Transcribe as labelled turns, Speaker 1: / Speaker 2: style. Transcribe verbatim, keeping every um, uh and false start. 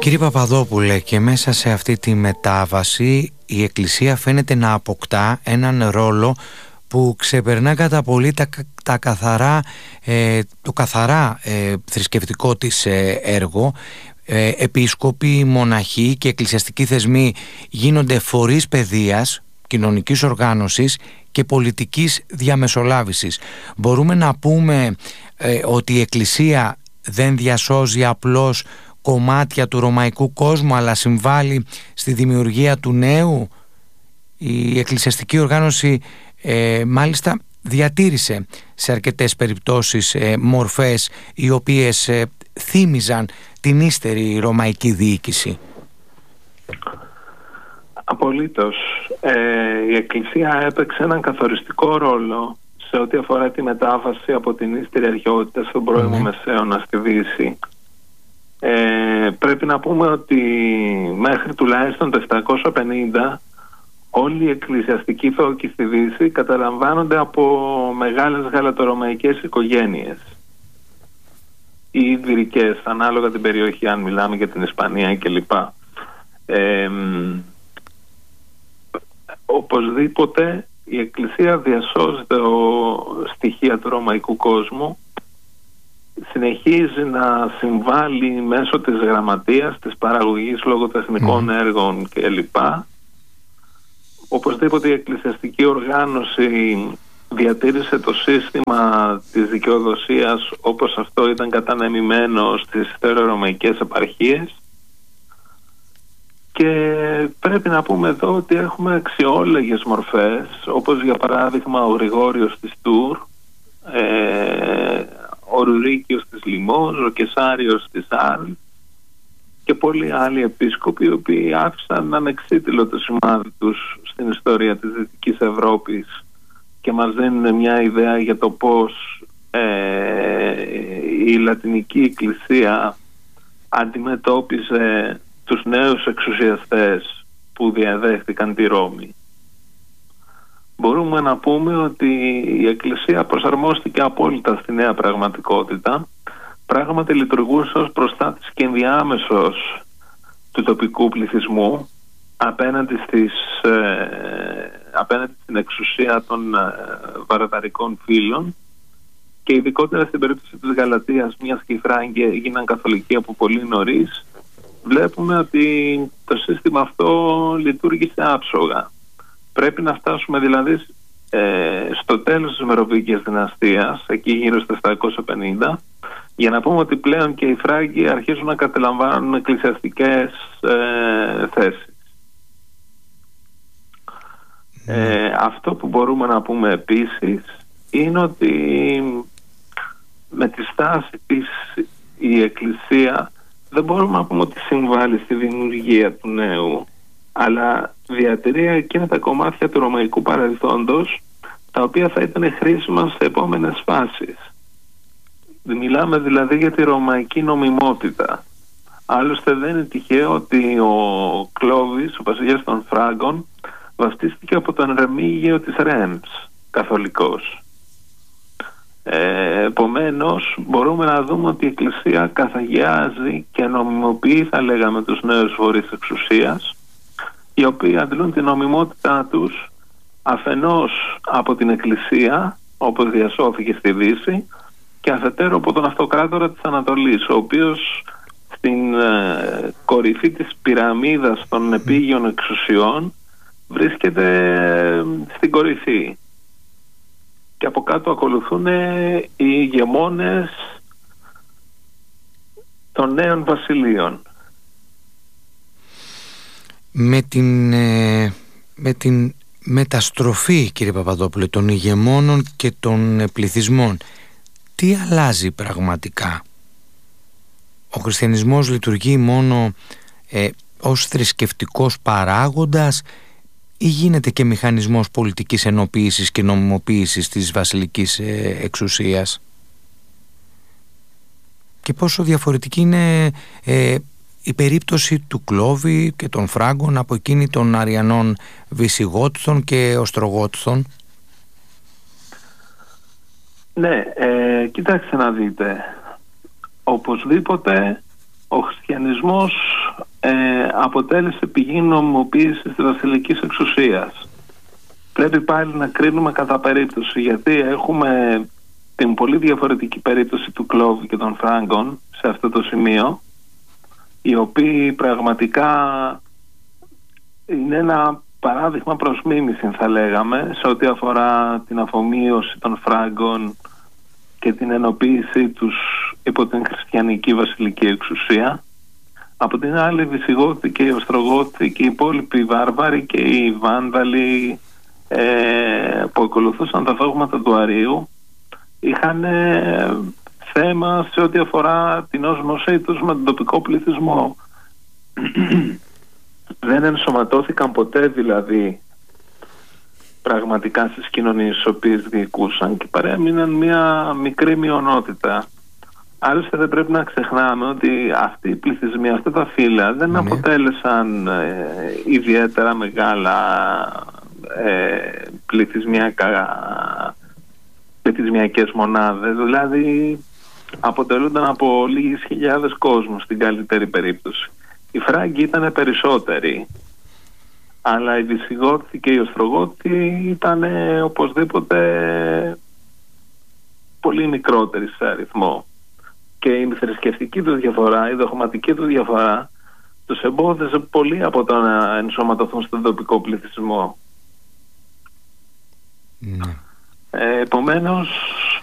Speaker 1: Κύριε Παπαδόπουλε, και μέσα σε αυτή τη μετάβαση η Εκκλησία φαίνεται να αποκτά έναν ρόλο που ξεπερνά κατά πολύ τα, τα καθαρά, ε, το καθαρά ε, θρησκευτικό της ε, έργο. Ε, επίσκοποι, μοναχοί και εκκλησιαστικοί θεσμοί γίνονται φορείς παιδείας, κοινωνικής οργάνωσης και πολιτικής διαμεσολάβησης. Μπορούμε να πούμε ε, ότι η Εκκλησία δεν διασώζει απλώς κομμάτια του ρωμαϊκού κόσμου, αλλά συμβάλλει στη δημιουργία του νέου. Η εκκλησιαστική οργάνωση ε, μάλιστα διατήρησε σε αρκετές περιπτώσεις ε, μορφές οι οποίες ε, θύμιζαν την ύστερη ρωμαϊκή διοίκηση.
Speaker 2: Απολύτως. Ε, η Εκκλησία έπαιξε έναν καθοριστικό ρόλο σε ό,τι αφορά τη μετάβαση από την ύστερη αρχαιότητα στον πρώιμο mm. Μεσαίωνα στη Δύση. Ε, πρέπει να πούμε ότι μέχρι τουλάχιστον το επτακόσια πενήντα όλοι οι εκκλησιαστικοί θόκοι στη Δύση καταλαμβάνονται από μεγάλες γαλατορωμαϊκές οικογένειες ή ιδρυκές, ανάλογα την περιοχή, αν μιλάμε για την Ισπανία κλπ. Ε, οπωσδήποτε η Εκκλησία διασώζεται ο, στοιχεία του ρωμαϊκού κόσμου, συνεχίζει να συμβάλλει μέσω της γραμματείας, της παραγωγής λογοτεχνικών mm. έργων κλπ. Οπωσδήποτε η εκκλησιαστική οργάνωση διατήρησε το σύστημα της δικαιοδοσίας όπως αυτό ήταν κατανεμημένο στις ιστερορωμαϊκές επαρχίες, και πρέπει να πούμε εδώ ότι έχουμε αξιόλογες μορφές, όπως για παράδειγμα ο Γρηγόριος της Τούρ, ε, ο Ρουρίκιος της Λιμός, ο Κεσάριος της Άρλ και πολλοί άλλοι επίσκοποι οι οποίοι άφησαν ανεξίτηλο το σημάδι τους στην ιστορία της Δυτικής Ευρώπης και μας δίνουν μια ιδέα για το πώς ε, η Λατινική Εκκλησία αντιμετώπιζε τους νέους εξουσιαστές που διαδέχτηκαν τη Ρώμη. Μπορούμε να πούμε ότι η Εκκλησία προσαρμόστηκε απόλυτα στη νέα πραγματικότητα. Πράγματι λειτουργούσε ως προστάτης και ενδιάμεσος του τοπικού πληθυσμού απέναντι, στις, ε, απέναντι στην εξουσία των ε, βαρβαρικών φύλων, και ειδικότερα στην περίπτωση της Γαλατίας, μιας και οι Φράγκοι έγιναν καθολικοί από πολύ νωρίς, βλέπουμε ότι το σύστημα αυτό λειτουργήσε άψογα. Πρέπει να φτάσουμε δηλαδή ε, στο τέλος της Μεροβίκιας δυναστείας, εκεί γύρω στα επτακόσια πενήντα, για να πούμε ότι πλέον και οι Φράγκοι αρχίζουν να καταλαμβάνουν εκκλησιαστικές ε, θέσεις. Ε, αυτό που μπορούμε να πούμε επίσης είναι ότι με τη στάση της η Εκκλησία δεν μπορούμε να πούμε ότι συμβάλλει στη δημιουργία του νέου, αλλά διατηρεί εκείνα τα κομμάτια του ρωμαϊκού παρελθόντος τα οποία θα ήταν χρήσιμα σε επόμενες φάσεις. Μιλάμε δηλαδή για τη ρωμαϊκή νομιμότητα. Άλλωστε δεν είναι τυχαίο ότι ο Κλώβης, ο βασιλιάς των Φράγκων, βαφτίστηκε από τον Ρεμίγιο της Ρέμς, καθολικός. Ε, επομένως μπορούμε να δούμε ότι η Εκκλησία καθαγιάζει και νομιμοποιεί, θα λέγαμε, τους νέους φορείς εξουσίας, οι οποίοι αντλούν την νομιμότητά τους αφενός από την Εκκλησία, όπως διασώθηκε στη Δύση, και αφετέρου από τον Αυτοκράτορα της Ανατολής, ο οποίος στην ε, κορυφή της πυραμίδας των επίγειων εξουσιών βρίσκεται ε, στην κορυφή, και από κάτω ακολουθούν οι ηγεμόνες των νέων βασιλείων.
Speaker 1: Με την, ε, με την μεταστροφή, κύριε Παπαδόπουλε, των ηγεμόνων και των πληθυσμών, τι αλλάζει πραγματικά? Ο χριστιανισμός λειτουργεί μόνο ε, ως θρησκευτικός παράγοντας ή γίνεται και μηχανισμός πολιτικής ενοποίησης και νομιμοποίησης της βασιλικής ε, εξουσίας? Και πόσο διαφορετική είναι ε, η περίπτωση του Κλώβη και των Φράγκων από εκείνη των Αριανών Βυσιγότων και Οστρογότων?
Speaker 2: Ναι, ε, κοιτάξτε να δείτε. Οπωσδήποτε ο χριστιανισμός ε, αποτέλεσε πηγή νομιμοποίησης της βασιλικής εξουσίας. Πρέπει πάλι να κρίνουμε κατά περίπτωση, γιατί έχουμε την πολύ διαφορετική περίπτωση του Κλόβ και των Φράγκων σε αυτό το σημείο, οι οποίοι πραγματικά είναι ένα παράδειγμα προς μίμηση, θα λέγαμε, σε ό,τι αφορά την αφομοίωση των Φράγκων και την ενοποίησή τους υπό την χριστιανική βασιλική εξουσία. Από την άλλη, οι Βυσιγότοι και οι Οστρογότοι και οι υπόλοιποι βάρβαροι και οι Βάνδαλοι ε, που ακολουθούσαν τα δόγματα του Αρείου είχαν ε, θέμα σε ό,τι αφορά την όσμωσή τους με τον τοπικό πληθυσμό. Δεν ενσωματώθηκαν ποτέ δηλαδή πραγματικά στις κοινωνίες τις οποίες διοικούσαν και παρέμειναν μια μικρή μειονότητα. Άλλωστε δεν πρέπει να ξεχνάμε ότι αυτοί οι πληθυσμοί, αυτά τα φύλλα δεν ναι. αποτέλεσαν ε, ιδιαίτερα μεγάλα ε, πληθυσμιακά, πληθυσμιακές μονάδες. Δηλαδή αποτελούνταν από λίγες χιλιάδες κόσμους στην καλύτερη περίπτωση. Οι Φράγκοι ήταν περισσότεροι, αλλά οι Βυσιγότοι και οι Οστρογότοι ήταν οπωσδήποτε πολύ μικρότεροι σε αριθμό. Και η θρησκευτική του διαφορά, η δογματική του διαφορά τους εμπόδιζε πολύ από το να ενσωματωθούν στον τοπικό πληθυσμό.
Speaker 1: Ναι.
Speaker 2: Ε, επομένως